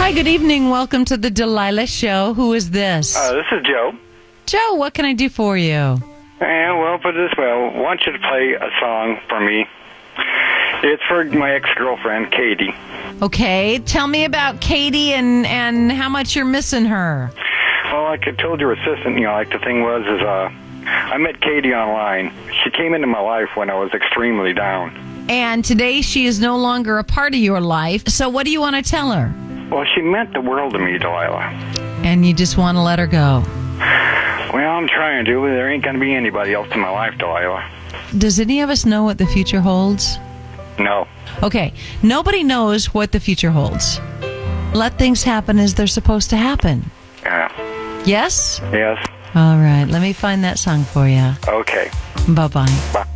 Hi, good evening. Welcome to the Delilah Show. Who is this? This is Joe. Joe, what can I do for you? Well, put it this way, I want you to play a song for me. It's for my ex-girlfriend, Katie. Okay, tell me about Katie and how much you're missing her. Well, like I told your assistant, the thing was, I met Katie online. She came into my life when I was extremely down. And today she is no longer a part of your life, so what do you want to tell her? Well, she meant the world to me, Delilah. And you just want to let her go? Well, I'm trying to, but there ain't going to be anybody else in my life, Delilah. Does any of us know what the future holds? No. Okay, nobody knows what the future holds. Let things happen as they're supposed to happen. Yeah. Yes? Yes. All right, let me find that song for you. Okay. Bye-bye. Bye.